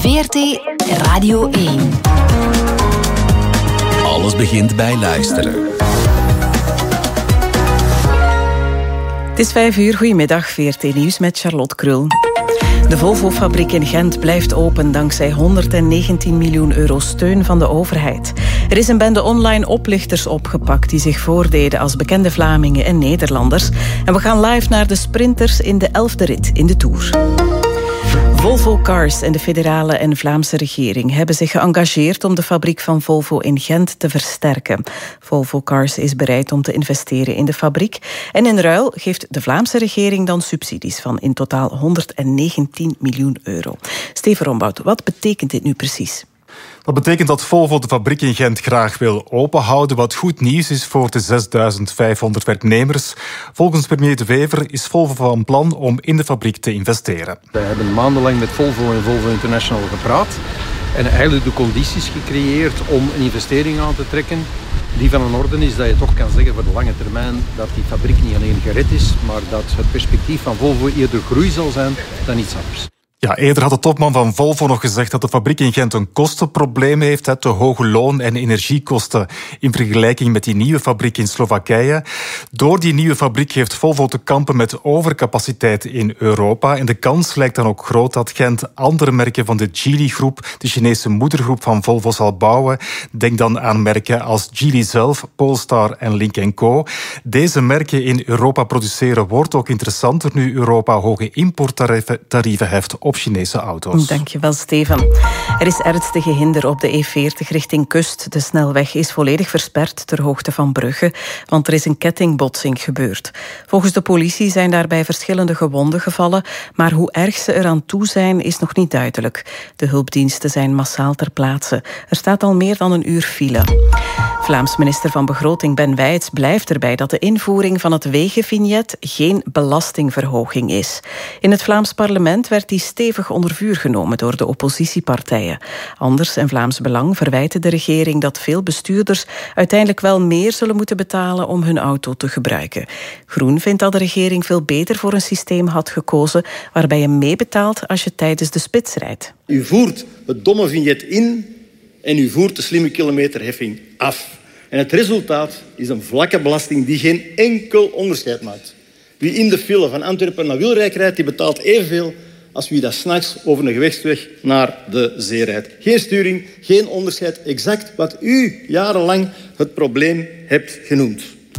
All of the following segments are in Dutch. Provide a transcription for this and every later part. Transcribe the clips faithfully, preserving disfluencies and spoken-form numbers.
V R T Radio één. Alles begint bij luisteren. Het is vijf uur. Goedemiddag, V R T Nieuws met Charlotte Krul. De Volvo-fabriek in Gent blijft open dankzij honderdnegentien miljoen euro steun van de overheid. Er is een bende online oplichters opgepakt die zich voordeden als bekende Vlamingen en Nederlanders. En we gaan live naar de sprinters in de elfde rit in de Tour. Volvo Cars en de federale en Vlaamse regering hebben zich geëngageerd om de fabriek van Volvo in Gent te versterken. Volvo Cars is bereid om te investeren in de fabriek. En in ruil geeft de Vlaamse regering dan subsidies van in totaal honderdnegentien miljoen euro. Steven Rombout, wat betekent dit nu precies? Dat betekent dat Volvo de fabriek in Gent graag wil openhouden, wat goed nieuws is voor de zesduizend vijfhonderd werknemers. Volgens premier De Wever is Volvo van plan om in de fabriek te investeren. We hebben maandenlang met Volvo en Volvo International gepraat en eigenlijk de condities gecreëerd om een investering aan te trekken die van een orde is dat je toch kan zeggen voor de lange termijn dat die fabriek niet alleen gered is, maar dat het perspectief van Volvo eerder groei zal zijn dan iets anders. Ja, eerder had de topman van Volvo nog gezegd dat de fabriek in Gent een kostenprobleem heeft, te hoge loon- en energiekosten in vergelijking met die nieuwe fabriek in Slowakije. Door die nieuwe fabriek heeft Volvo te kampen met overcapaciteit in Europa. En de kans lijkt dan ook groot dat Gent andere merken van de Geely-groep, de Chinese moedergroep van Volvo, zal bouwen. Denk dan aan merken als Geely zelf, Polestar en Lynk en Co. Deze merken in Europa produceren wordt ook interessanter nu Europa hoge importtarieven heft op Chinese auto's. Dankjewel, Steven. Er is ernstige hinder op de E veertig richting kust. De snelweg is volledig versperd ter hoogte van Brugge, want er is een kettingbotsing gebeurd. Volgens de politie zijn daarbij verschillende gewonden gevallen, maar hoe erg ze eraan toe zijn is nog niet duidelijk. De hulpdiensten zijn massaal ter plaatse. Er staat al meer dan een uur file. Vlaams minister van Begroting Ben Wijts blijft erbij dat de invoering van het wegenvignet geen belastingverhoging is. In het Vlaams parlement werd die stevig onder vuur genomen door de oppositiepartijen. Anders en Vlaams Belang verwijten de regering dat veel bestuurders uiteindelijk wel meer zullen moeten betalen om hun auto te gebruiken. Groen vindt dat de regering veel beter voor een systeem had gekozen waarbij je meebetaalt als je tijdens de spits rijdt. U voert het domme vignet in en u voert de slimme kilometerheffing af. En het resultaat is een vlakke belasting die geen enkel onderscheid maakt. Wie in de file van Antwerpen naar Wilrijk rijdt, die betaalt evenveel als wie dat 's nachts over een gewichtsweg naar de zee rijdt. Geen sturing, geen onderscheid. Exact wat u jarenlang het probleem hebt genoemd.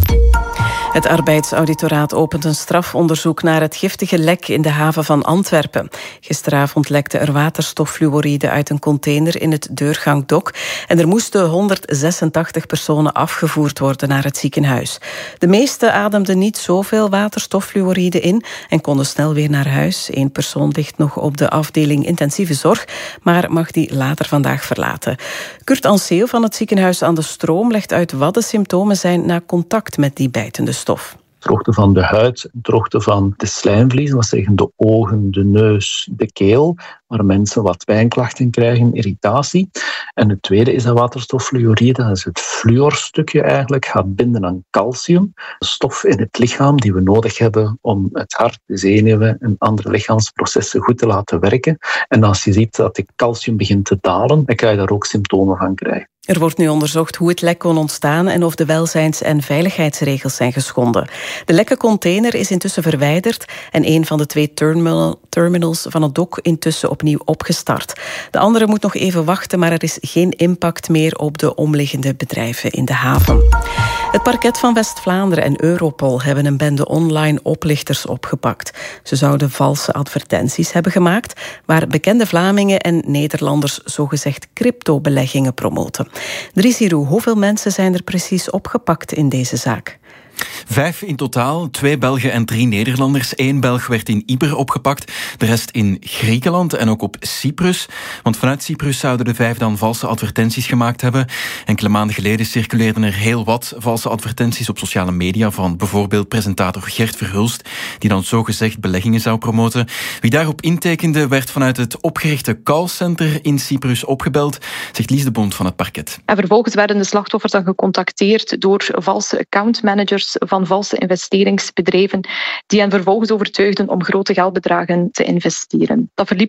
Het arbeidsauditoraat opent een strafonderzoek naar het giftige lek in de haven van Antwerpen. Gisteravond lekte er waterstoffluoride uit een container in het Deurgangdok en er moesten honderdzesentachtig personen afgevoerd worden naar het ziekenhuis. De meeste ademden niet zoveel waterstoffluoride in en konden snel weer naar huis. Eén persoon ligt nog op de afdeling intensieve zorg, maar mag die later vandaag verlaten. Kurt Anseel van het ziekenhuis aan de Stroom legt uit wat de symptomen zijn na contact met die bijtende stof. Droogte van de huid, droogte van de slijmvliezen, wat zeggen de ogen, de neus, de keel, waar mensen wat pijnklachten krijgen, irritatie. En het tweede is dat waterstoffluoride, dat is het fluorstukje eigenlijk, gaat binden aan calcium, een stof in het lichaam die we nodig hebben om het hart, de zenuwen en andere lichaamsprocessen goed te laten werken. En als je ziet dat de calcium begint te dalen, dan kan je daar ook symptomen van krijgen. Er wordt nu onderzocht hoe het lek kon ontstaan en of de welzijns- en veiligheidsregels zijn geschonden. De lekke container is intussen verwijderd en een van de twee terminal, terminals van het dok intussen opnieuw opgestart. De andere moet nog even wachten, maar er is geen impact meer op de omliggende bedrijven in de haven. Het parket van West-Vlaanderen en Europol hebben een bende online oplichters opgepakt. Ze zouden valse advertenties hebben gemaakt waar bekende Vlamingen en Nederlanders zogezegd cryptobeleggingen promoten. Dries Hiroux, hoeveel mensen zijn er precies opgepakt in deze zaak? Vijf in totaal, twee Belgen en drie Nederlanders. Eén Belg werd in Ypres opgepakt, de rest in Griekenland en ook op Cyprus. Want vanuit Cyprus zouden de vijf dan valse advertenties gemaakt hebben. Enkele maanden geleden circuleerden er heel wat valse advertenties op sociale media van bijvoorbeeld presentator Gert Verhulst, die dan zogezegd beleggingen zou promoten. Wie daarop intekende, werd vanuit het opgerichte callcenter in Cyprus opgebeld, zegt Lies de Bond van het parket. En vervolgens werden de slachtoffers dan gecontacteerd door valse accountmanagers van valse investeringsbedrijven die hen vervolgens overtuigden om grote geldbedragen te investeren. Dat verliep